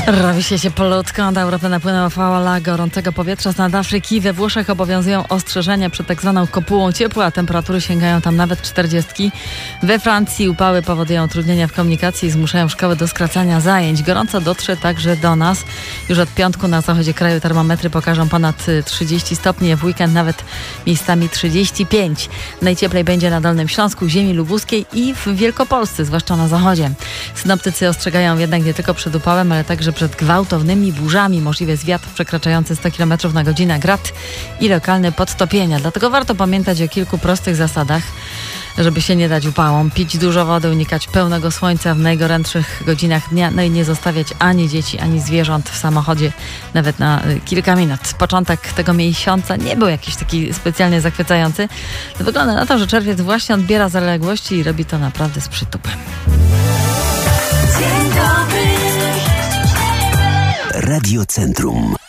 Robi się ciepłutko, do Europy napłynęła fala gorącego powietrza z nad Afryki. We Włoszech obowiązują ostrzeżenia przed tak zwaną kopułą ciepła, a temperatury sięgają tam nawet 40. We Francji upały powodują utrudnienia w komunikacji i zmuszają szkoły do skracania zajęć. Gorąco dotrze także do nas. Już od piątku na zachodzie kraju termometry pokażą ponad 30 stopni, a w weekend nawet miejscami 35. Najcieplej będzie na Dolnym Śląsku, ziemi lubuskiej i w Wielkopolsce, zwłaszcza na zachodzie. Synoptycy ostrzegają jednak nie tylko przed upałem, ale także przed gwałtownymi burzami. Możliwy jest wiatr przekraczający 100 km na godzinę, grad i lokalne podtopienia. Dlatego warto pamiętać o kilku prostych zasadach, żeby się nie dać upałom. Pić dużo wody, unikać pełnego słońca w najgorętszych godzinach dnia, no i nie zostawiać ani dzieci, ani zwierząt w samochodzie nawet na kilka minut. Początek tego miesiąca nie był jakiś taki specjalnie zachwycający. To wygląda na to, że czerwiec właśnie odbiera zaległości i robi to naprawdę z przytupem. Radio Centrum.